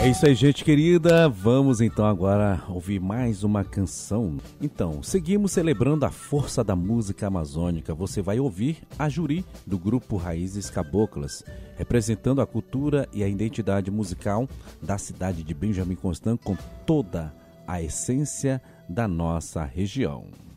É isso aí, gente querida. Vamos então agora ouvir mais uma canção. Então, seguimos celebrando a força da música amazônica. Você vai ouvir a Juri, do grupo Raízes Caboclas, representando a cultura e a identidade musical da cidade de Benjamin Constant com toda a essência da nossa região.